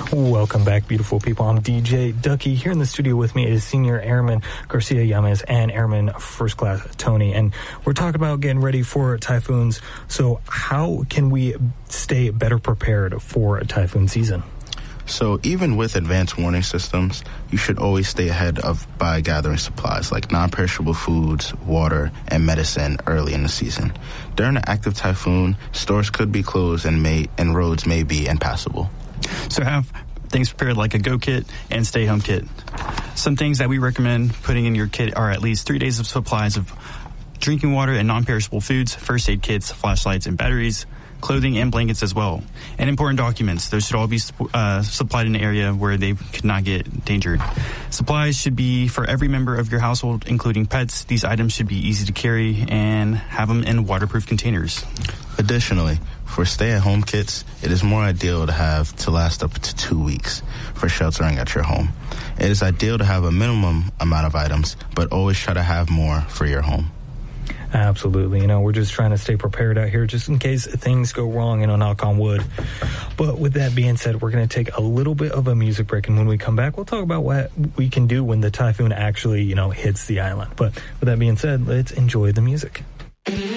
Welcome back, beautiful people. I'm DJ Ducky. Here in the studio with me is Senior Airman Garcia Yames and Airman First Class Tony. And we're talking about getting ready for typhoons. So how can we stay better prepared for a typhoon season? So even with advanced warning systems, you should always stay ahead by gathering supplies like non-perishable foods, water, and medicine early in the season. During an active typhoon, stores could be closed and roads may be impassable. So have things prepared like a go kit and stay home kit. Some things that we recommend putting in your kit are at least 3 days of supplies of drinking water and non-perishable foods, first aid kits, flashlights, and batteries, clothing and blankets as well, and important documents. Those should all be supplied in an area where they could not get endangered. Supplies should be for every member of your household, including pets. These items should be easy to carry and have them in waterproof containers. Additionally, for stay-at-home kits, it is more ideal to last up to 2 weeks for sheltering at your home. It is ideal to have a minimum amount of items, but always try to have more for your home. Absolutely. We're just trying to stay prepared out here just in case things go wrong, knock on wood. But with that being said, we're going to take a little bit of a music break. And when we come back, we'll talk about what we can do when the typhoon actually, hits the island. But with that being said, let's enjoy the music.